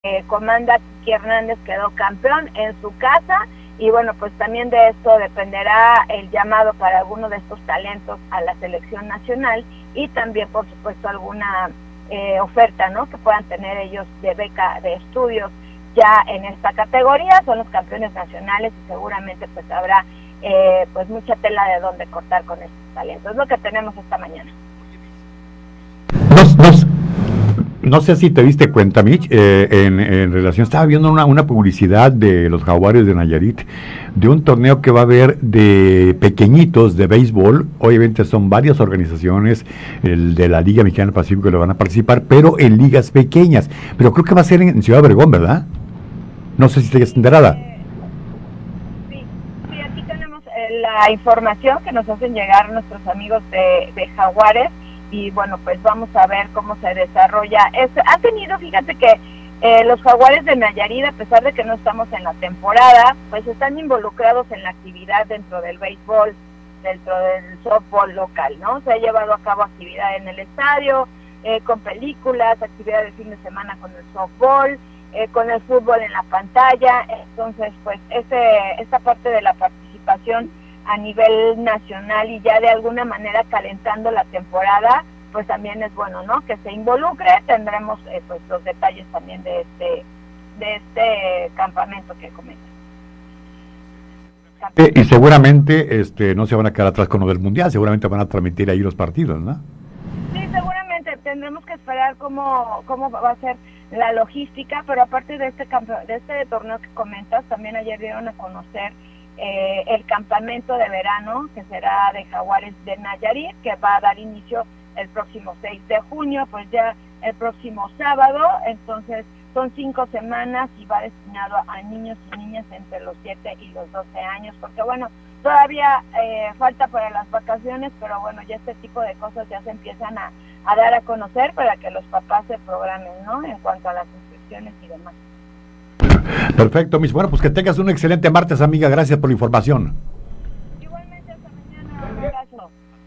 comanda Kiki Hernández quedó campeón en su casa, y bueno, pues también de esto dependerá el llamado para alguno de estos talentos a la selección nacional, y también por supuesto alguna oferta, ¿no?, que puedan tener ellos de beca de estudios ya en esta categoría. Son los campeones nacionales y seguramente pues habrá pues mucha tela de donde cortar con estos talentos. Es lo que tenemos esta mañana. No sé si te diste cuenta, Mitch, en relación, estaba viendo una publicidad de los Jaguares de Nayarit, de un torneo que va a haber de pequeñitos de béisbol. Obviamente son varias organizaciones, el de la Liga Mexicana del Pacífico, que lo van a participar, pero en ligas pequeñas. Pero creo que va a ser en Ciudad Obregón, ¿verdad? No sé si te has enterada. Sí, aquí tenemos la información que nos hacen llegar nuestros amigos de Jaguares. Y bueno, pues vamos a ver cómo se desarrolla. Ha tenido, fíjate que los Jaguares de Nayarit, a pesar de que no estamos en la temporada, pues están involucrados en la actividad dentro del béisbol, dentro del softball local, ¿no? Se ha llevado a cabo actividad en el estadio, con películas, actividad de fin de semana con el softball, con el fútbol en la pantalla. Entonces, pues esta parte de la participación a nivel nacional y ya de alguna manera calentando la temporada, pues también es bueno, ¿no?, que se involucre. Tendremos pues los detalles también de este campamento que comenta. Y seguramente no se van a quedar atrás con lo del Mundial, seguramente van a transmitir ahí los partidos, ¿no? Sí, seguramente tendremos que esperar cómo va a ser la logística, pero aparte de este torneo que comentas, también ayer dieron a conocer el campamento de verano, que será de Jaguares de Nayarit, que va a dar inicio el próximo 6 de junio, pues ya el próximo sábado. Entonces son 5 semanas y va destinado a niños y niñas entre los 7 y los 12 años, porque bueno, todavía falta para las vacaciones, pero bueno, ya este tipo de cosas ya se empiezan a dar a conocer para que los papás se programen, ¿no?, en cuanto a las inscripciones y demás. Perfecto, Miss. Bueno, pues que tengas un excelente martes, amiga. Gracias por la información. Igualmente, hasta mañana. Un abrazo.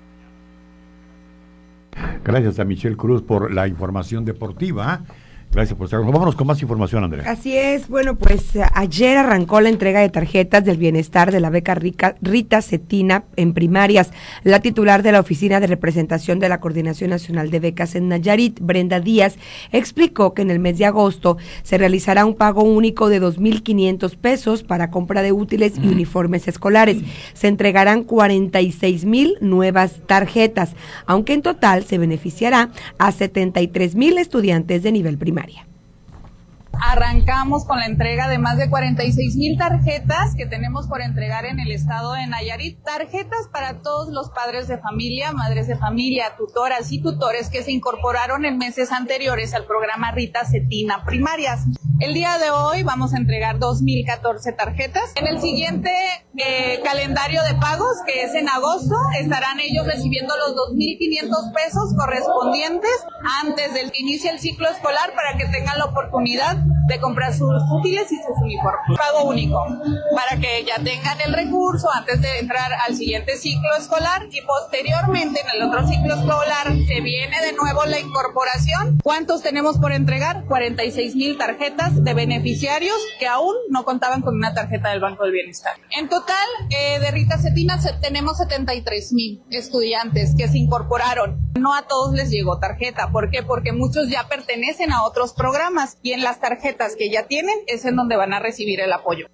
Gracias a Michelle Cruz por la información deportiva. Gracias por estar con nosotros. Vámonos con más información, Andrea. Así es. Bueno, pues ayer arrancó la entrega de tarjetas del bienestar de la beca Rita Cetina en primarias. La titular de la Oficina de Representación de la Coordinación Nacional de Becas en Nayarit, Brenda Díaz, explicó que en el mes de agosto se realizará un pago único de 2,500 pesos para compra de útiles y uniformes escolares. Se entregarán 46,000 nuevas tarjetas, aunque en total se beneficiará a 73,000 estudiantes de nivel primario. Arrancamos con la entrega de más de 46,000 tarjetas que tenemos por entregar en el estado de Nayarit. Tarjetas para todos los padres de familia, madres de familia, tutoras y tutores que se incorporaron en meses anteriores al programa Rita Cetina Primarias. El día de hoy vamos a entregar 2,014 tarjetas. En el siguiente calendario de pagos, que es en agosto, estarán ellos recibiendo los 2,500 pesos correspondientes antes del que inicie el ciclo escolar, para que tengan la oportunidad de comprar sus útiles y sus uniformes. Pago único, para que ya tengan el recurso antes de entrar al siguiente ciclo escolar, y posteriormente en el otro ciclo escolar se viene de nuevo la incorporación. ¿Cuántos tenemos por entregar? 46,000 tarjetas de beneficiarios que aún no contaban con una tarjeta del Banco del Bienestar. En total, de Rita Cetina tenemos 73,000 estudiantes que se incorporaron. No a todos les llegó tarjeta. ¿Por qué? Porque muchos ya pertenecen a otros programas, y en las tarjetas que ya tienen es en donde van a recibir el apoyo.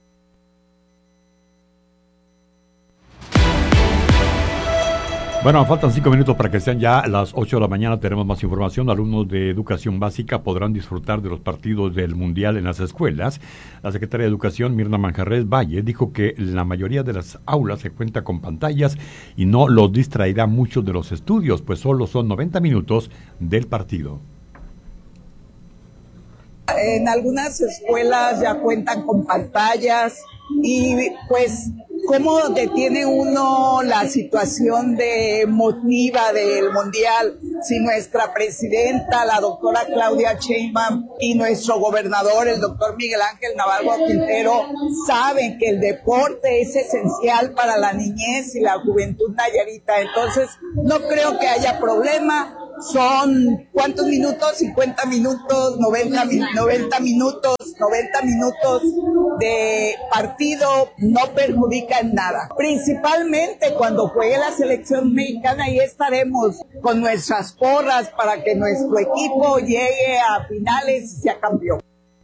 Bueno, faltan 5 minutos para que sean ya las 8 de la mañana. Tenemos más información. Alumnos de educación básica podrán disfrutar de los partidos del Mundial en las escuelas. La secretaria de Educación, Mirna Manjarres Valle, dijo que la mayoría de las aulas se cuenta con pantallas y no los distraerá mucho de los estudios, pues solo son 90 minutos del partido. En algunas escuelas ya cuentan con pantallas, y pues ¿cómo detiene uno la situación de emotiva del Mundial si nuestra presidenta, la doctora Claudia Sheinbaum, y nuestro gobernador, el doctor Miguel Ángel Navarro Quintero, saben que el deporte es esencial para la niñez y la juventud nayarita? Entonces no creo que haya problema. son ¿cuántos minutos? 50 minutos, 90 minutos de partido, no perjudica en nada. Principalmente cuando juegue la selección mexicana, ahí estaremos con nuestras porras para que nuestro equipo llegue a finales y sea campeón.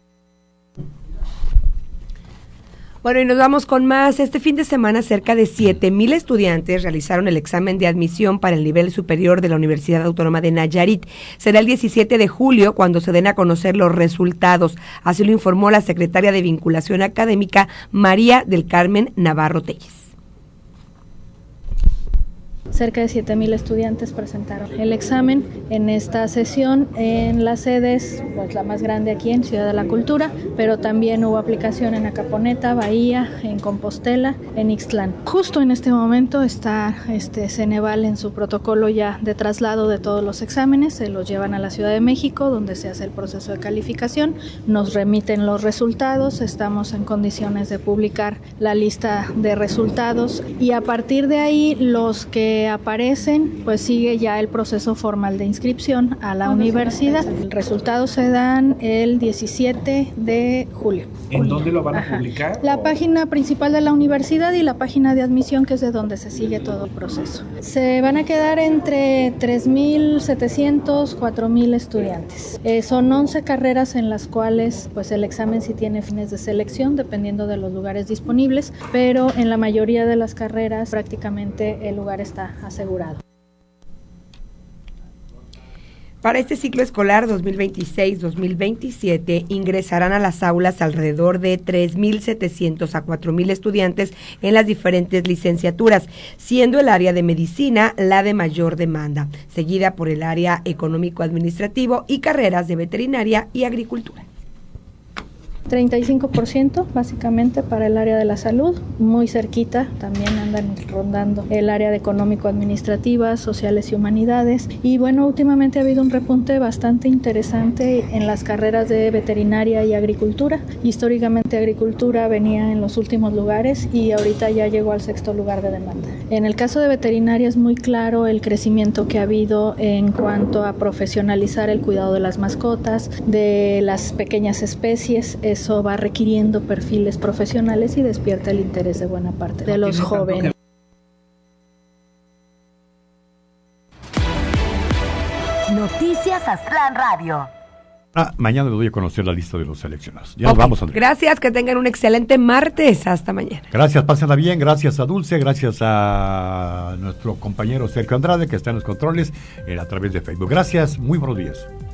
Bueno, y nos vamos con más. Este fin de semana, cerca de 7,000 estudiantes realizaron el examen de admisión para el nivel superior de la Universidad Autónoma de Nayarit. Será el 17 de julio cuando se den a conocer los resultados. Así lo informó la secretaria de Vinculación Académica, María del Carmen Navarro Telles. Cerca de 7,000 estudiantes presentaron el examen en esta sesión en las sedes, pues la más grande aquí en Ciudad de la Cultura, pero también hubo aplicación en Acaponeta, Bahía, en Compostela, en Ixtlán. Justo en este momento está Ceneval en su protocolo ya de traslado de todos los exámenes, se los llevan a la Ciudad de México, donde se hace el proceso de calificación, nos remiten los resultados, estamos en condiciones de publicar la lista de resultados y a partir de ahí los que aparecen, pues sigue ya el proceso formal de inscripción a la universidad. Los resultados se dan el 17 de julio. ¿En dónde lo van a publicar? La página principal de la universidad y la página de admisión, que es de donde se sigue todo el proceso. Se van a quedar entre 3,700, 4,000 estudiantes. Son 11 carreras en las cuales pues el examen sí tiene fines de selección, dependiendo de los lugares disponibles, pero en la mayoría de las carreras prácticamente el lugar está asegurado. Para este ciclo escolar 2026-2027 ingresarán a las aulas alrededor de 3,700 a 4,000 estudiantes en las diferentes licenciaturas, siendo el área de medicina la de mayor demanda, seguida por el área económico-administrativo y carreras de veterinaria y agricultura. 35% básicamente para el área de la salud, muy cerquita también andan rondando el área de económico-administrativas, sociales y humanidades, y bueno, últimamente ha habido un repunte bastante interesante en las carreras de veterinaria y agricultura. Históricamente agricultura venía en los últimos lugares y ahorita ya llegó al 6º lugar de demanda. En el caso de veterinaria es muy claro el crecimiento que ha habido en cuanto a profesionalizar el cuidado de las mascotas, de las pequeñas especies. Eso va requiriendo perfiles profesionales y despierta el interés de buena parte de los jóvenes. Noticias Aztlán Radio. Mañana les doy a conocer la lista de los seleccionados. Ya nos vamos, Andrea. Gracias, que tengan un excelente martes. Hasta mañana. Gracias, pásenla bien. Gracias a Dulce, gracias a nuestro compañero Sergio Andrade, que está en los controles a través de Facebook. Gracias, muy buenos días.